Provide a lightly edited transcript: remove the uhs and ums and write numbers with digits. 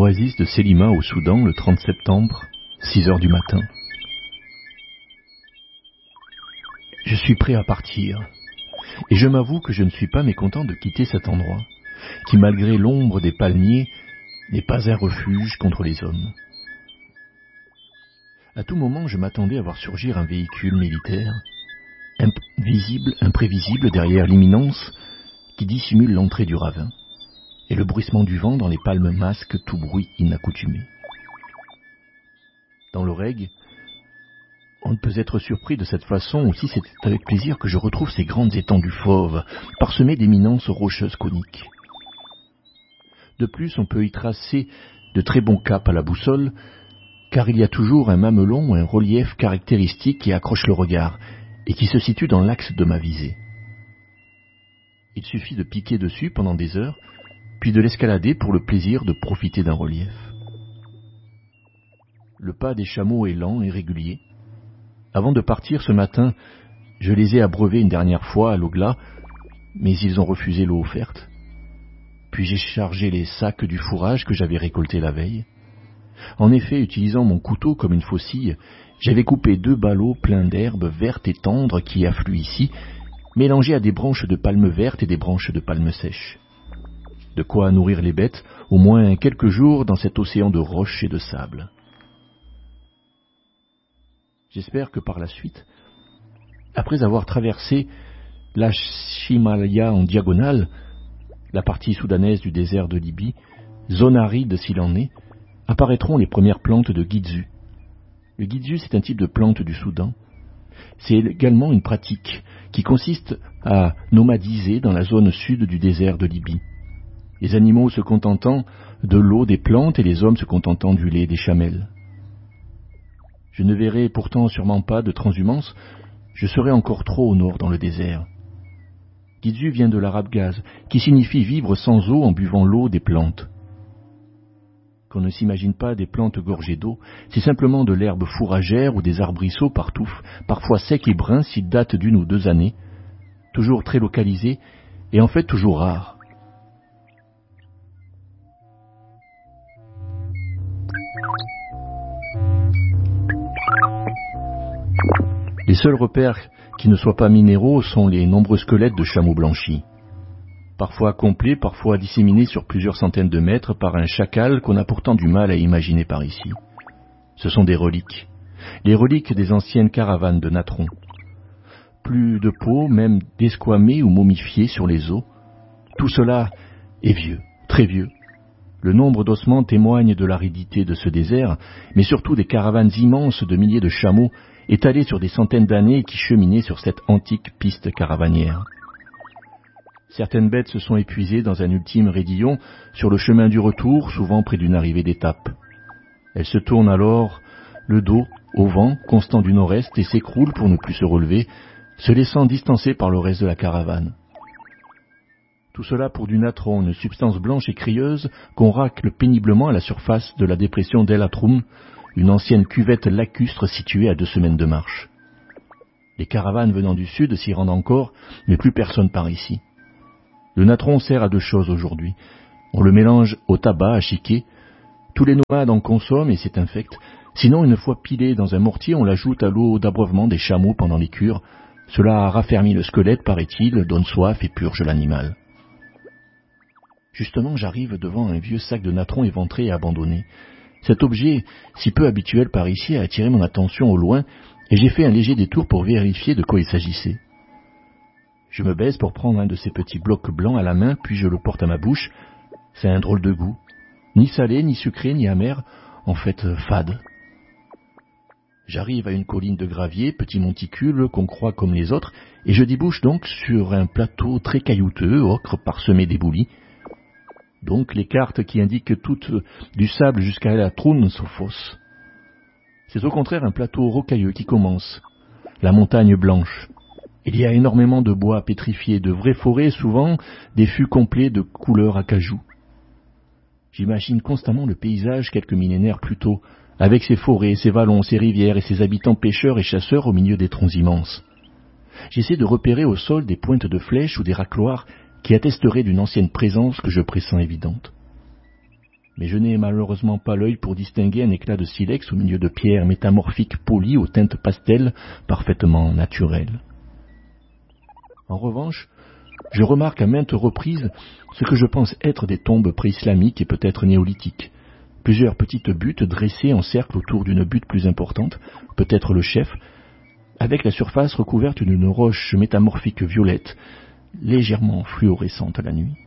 Oasis de Selima au Soudan, le 30 septembre, 6 heures du matin. Je suis prêt à partir, et je m'avoue que je ne suis pas mécontent de quitter cet endroit, qui malgré l'ombre des palmiers, n'est pas un refuge contre les hommes. À tout moment, je m'attendais à voir surgir un véhicule militaire, imprévisible derrière l'imminence, qui dissimule l'entrée du ravin, et le bruissement du vent dans les palmes masque tout bruit inaccoutumé. Dans l'Oreg, on ne peut être surpris de cette façon, aussi c'est avec plaisir que je retrouve ces grandes étendues fauves, parsemées d'éminences rocheuses coniques. De plus, on peut y tracer de très bons caps à la boussole, car il y a toujours un mamelon ou un relief caractéristique qui accroche le regard, et qui se situe dans l'axe de ma visée. Il suffit de piquer dessus pendant des heures, puis de l'escalader pour le plaisir de profiter d'un relief. Le pas des chameaux est lent et régulier. Avant de partir ce matin, je les ai abreuvés une dernière fois à l'eau glas, mais ils ont refusé l'eau offerte. Puis j'ai chargé les sacs du fourrage que j'avais récolté la veille. En effet, utilisant mon couteau comme une faucille, j'avais coupé 2 ballots pleins d'herbes vertes et tendres qui affluent ici, mélangées à des branches de palmes vertes et des branches de palmes sèches. De quoi nourrir les bêtes au moins quelques jours dans cet océan de roches et de sable. J'espère que par la suite, après avoir traversé l'Himalaya en diagonale, la partie soudanaise du désert de Libye, zone aride s'il en est, apparaîtront les premières plantes de Guizu. Le Guizu, c'est un type de plante du Soudan. C'est également une pratique qui consiste à nomadiser dans la zone sud du désert de Libye. Les animaux se contentant de l'eau des plantes et les hommes se contentant du lait des chamelles. Je ne verrai pourtant sûrement pas de transhumance, je serai encore trop au nord dans le désert. Guizu vient de l'arabe gaz, qui signifie vivre sans eau en buvant l'eau des plantes. Qu'on ne s'imagine pas des plantes gorgées d'eau, c'est simplement de l'herbe fourragère ou des arbrisseaux parfois secs et bruns s'ils datent d'1 ou 2 années, toujours très localisés et en fait toujours rares. Les seuls repères qui ne soient pas minéraux sont les nombreux squelettes de chameaux blanchis. Parfois complets, parfois disséminés sur plusieurs centaines de mètres par un chacal qu'on a pourtant du mal à imaginer par ici. Ce sont des reliques. Les reliques des anciennes caravanes de Natron. Plus de peau, même desquamée ou momifiée sur les os. Tout cela est vieux, très vieux. Le nombre d'ossements témoigne de l'aridité de ce désert, mais surtout des caravanes immenses de milliers de chameaux étalés sur des centaines d'années qui cheminaient sur cette antique piste caravanière. Certaines bêtes se sont épuisées dans un ultime raidillon sur le chemin du retour, souvent près d'une arrivée d'étape. Elles se tournent alors le dos au vent constant du nord-est et s'écroulent pour ne plus se relever, se laissant distancer par le reste de la caravane. Tout cela pour du natron, une substance blanche et crieuse qu'on racle péniblement à la surface de la dépression d'El Atroum, une ancienne cuvette lacustre située à 2 semaines de marche. Les caravanes venant du sud s'y rendent encore, mais plus personne par ici. Le natron sert à 2 choses aujourd'hui. On le mélange au tabac à chiquer. Tous les nomades en consomment et c'est infect. Sinon, une fois pilé dans un mortier, on l'ajoute à l'eau d'abreuvement des chameaux pendant les cures. Cela raffermit le squelette, paraît-il, donne soif et purge l'animal. Justement, j'arrive devant un vieux sac de natron éventré et abandonné. Cet objet, si peu habituel par ici, a attiré mon attention au loin, et j'ai fait un léger détour pour vérifier de quoi il s'agissait. Je me baisse pour prendre un de ces petits blocs blancs à la main, puis je le porte à ma bouche. C'est un drôle de goût. Ni salé, ni sucré, ni amer, en fait fade. J'arrive à une colline de gravier, petit monticule qu'on croit comme les autres, et je débouche donc sur un plateau très caillouteux, ocre parsemé d'éboulis. Donc les cartes qui indiquent toutes du sable jusqu'à la troune sont fausses. C'est au contraire un plateau rocailleux qui commence, la montagne blanche. Il y a énormément de bois pétrifiés, de vraies forêts, souvent des fûts complets de couleur acajou. J'imagine constamment le paysage quelques millénaires plus tôt, avec ses forêts, ses vallons, ses rivières et ses habitants pêcheurs et chasseurs au milieu des troncs immenses. J'essaie de repérer au sol des pointes de flèches ou des racloirs qui attesteraient d'une ancienne présence que je pressens évidente. mais je n'ai malheureusement pas l'œil pour distinguer un éclat de silex au milieu de pierres métamorphiques polies aux teintes pastel parfaitement naturelles. En revanche, je remarque à maintes reprises ce que je pense être des tombes pré-islamiques et peut-être néolithiques. Plusieurs petites buttes dressées en cercle autour d'une butte plus importante, peut-être le chef, avec la surface recouverte d'une roche métamorphique violette, légèrement fluorescente la nuit.